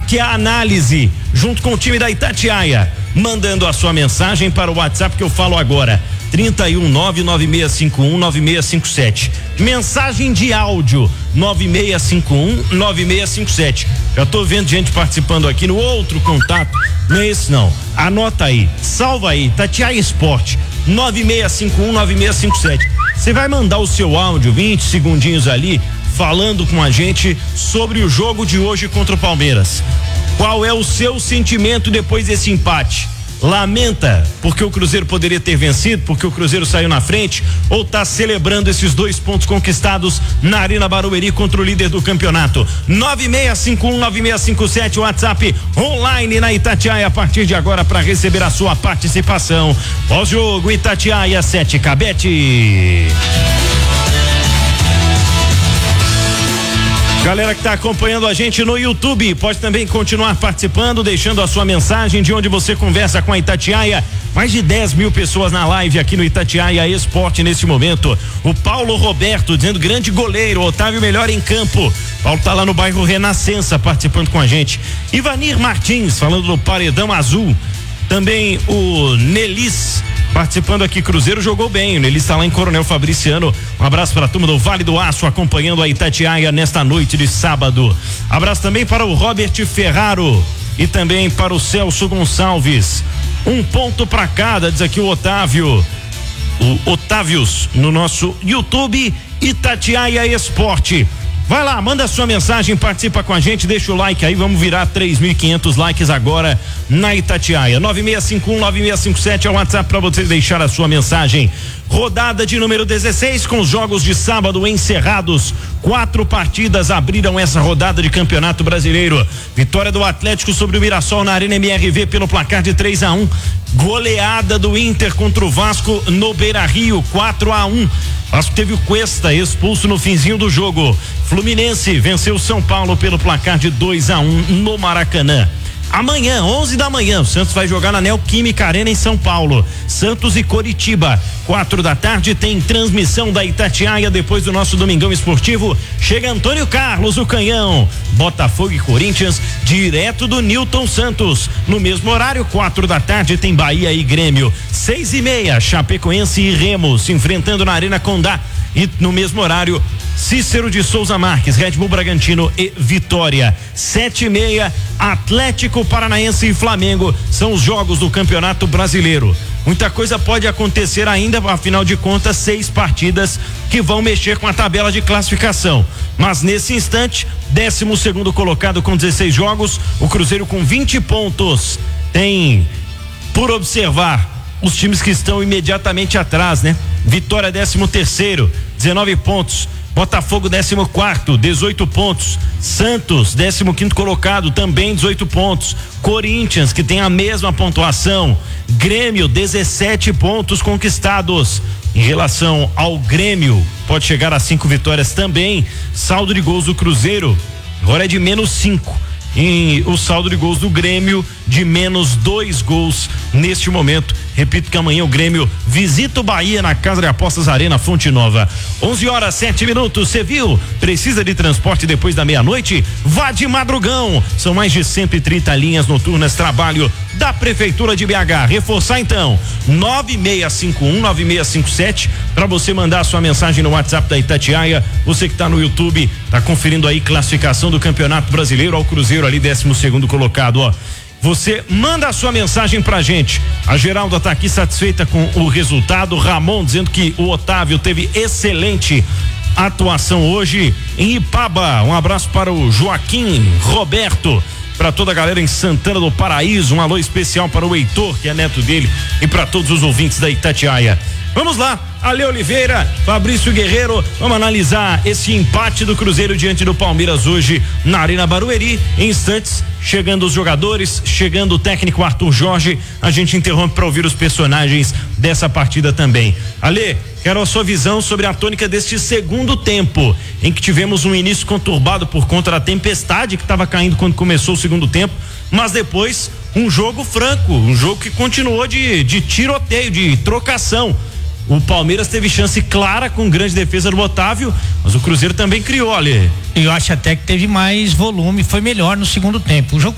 que é a análise, junto com o time da Itatiaia, mandando a sua mensagem para o WhatsApp que eu falo agora, 31996519657. Mensagem de áudio 96519657. Já tô vendo gente participando aqui no outro contato. Não é esse não. Anota aí, salva aí, Itatiaia Esporte 96519657. Você vai mandar o seu áudio, 20 segundinhos ali, falando com a gente sobre o jogo de hoje contra o Palmeiras. Qual é o seu sentimento depois desse empate? Lamenta porque o Cruzeiro poderia ter vencido, porque o Cruzeiro saiu na frente, ou tá celebrando esses 2 pontos conquistados na Arena Barueri contra o líder do campeonato? 96519657, WhatsApp online na Itatiaia a partir de agora para receber a sua participação. Pós-jogo, Itatiaia 7, Cabete. Galera que está acompanhando a gente no YouTube, pode também continuar participando, deixando a sua mensagem de onde você conversa com a Itatiaia. Mais de 10 mil pessoas na live aqui no Itatiaia Esporte neste momento. O Paulo Roberto dizendo: grande goleiro, Otávio melhor em campo. Paulo tá lá no bairro Renascença participando com a gente. Ivanir Martins falando do Paredão Azul. Também o Nelis participando aqui. Cruzeiro jogou bem, ele está lá em Coronel Fabriciano. Um abraço para a turma do Vale do Aço acompanhando a Itatiaia nesta noite de sábado. Abraço também para o Robert Ferraro e também para o Celso Gonçalves. 1 ponto para cada, diz aqui o Otávio. O Otávios no nosso YouTube, Itatiaia Esporte. Vai lá, manda a sua mensagem, participa com a gente, deixa o like aí, vamos virar 3.500 likes agora na Itatiaia. 96519657 é o WhatsApp para você deixar a sua mensagem. Rodada de número 16 com os jogos de sábado encerrados. 4 partidas abriram essa rodada de Campeonato Brasileiro. Vitória do Atlético sobre o Mirassol na Arena MRV pelo placar de 3-1. Goleada do Inter contra o Vasco no Beira-Rio, 4-1. Vasco teve o Cuesta expulso no finzinho do jogo. Fluminense venceu o São Paulo pelo placar de 2-1 no Maracanã. Amanhã, 11 da manhã, o Santos vai jogar na Neoquímica Arena em São Paulo. Santos e Coritiba. 4 da tarde tem transmissão da Itatiaia depois do nosso Domingão Esportivo. Chega Antônio Carlos, o Canhão. Botafogo e Corinthians, direto do Newton Santos. No mesmo horário, 4 da tarde tem Bahia e Grêmio. 6:30, Chapecoense e Remo se enfrentando na Arena Condá. E no mesmo horário, Cícero de Souza Marques, Red Bull Bragantino e Vitória. 7:30, Atlético Paranaense e Flamengo são os jogos do Campeonato Brasileiro. Muita coisa pode acontecer ainda, afinal de contas, 6 partidas que vão mexer com a tabela de classificação. Mas nesse instante, 12º colocado com 16 jogos, o Cruzeiro com 20 pontos. Tem por observar os times que estão imediatamente atrás, né? Vitória 13º, 19 pontos. Botafogo 14º, 18 pontos. Santos 15º colocado, também 18 pontos. Corinthians, que tem a mesma pontuação. Grêmio 17 pontos conquistados. Em relação ao Grêmio, pode chegar a 5 vitórias também. Saldo de gols do Cruzeiro agora é de -5. E o saldo de gols do Grêmio de -2 gols neste momento. Repito que amanhã o Grêmio visita o Bahia na Casa de Apostas Arena Fonte Nova. 11h07. Você viu? Precisa de transporte depois da meia-noite? Vá de Madrugão. São mais de 130 linhas noturnas, trabalho da Prefeitura de BH. Reforçar então, 96519657 para você mandar a sua mensagem no WhatsApp da Itatiaia. Você que está no YouTube, tá conferindo aí classificação do Campeonato Brasileiro, ao Cruzeiro ali 12º colocado, ó. Você manda a sua mensagem pra gente. A Geralda tá aqui satisfeita com o resultado. Ramon dizendo que o Otávio teve excelente atuação hoje em Ipaba. Um abraço para o Joaquim Roberto, para toda a galera em Santana do Paraíso. Um alô especial para o Heitor, que é neto dele, e para todos os ouvintes da Itatiaia. Vamos lá, Ale Oliveira, Fabrício Guerreiro, vamos analisar esse empate do Cruzeiro diante do Palmeiras hoje na Arena Barueri. Em instantes, chegando os jogadores, chegando o técnico Arthur Jorge, a gente interrompe para ouvir os personagens dessa partida também. Ale, quero a sua visão sobre a tônica deste segundo tempo, em que tivemos um início conturbado por conta da tempestade que estava caindo quando começou o segundo tempo, mas depois um jogo franco, um jogo que continuou de tiroteio, de trocação. O Palmeiras teve chance clara com grande defesa do Otávio, mas o Cruzeiro também criou ali. Eu acho até que teve mais volume, foi melhor no segundo tempo. O jogo